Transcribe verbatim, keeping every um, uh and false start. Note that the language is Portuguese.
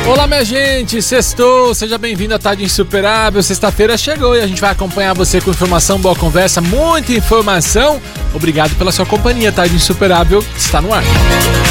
Olá, minha gente, sextou, seja bem-vindo à Tarde Insuperável. Sexta-feira chegou e a gente vai acompanhar você com informação, boa conversa, muita informação. Obrigado pela sua companhia, Tarde Insuperável está no ar.